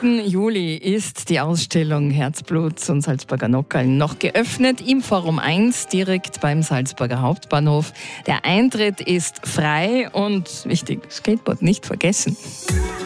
4. Juli ist die Ausstellung Herzblut und Salzburger Nockerln noch geöffnet im Forum 1, direkt beim Salzburger Hauptbahnhof. Der Eintritt ist frei und, wichtig, Skateboard nicht vergessen.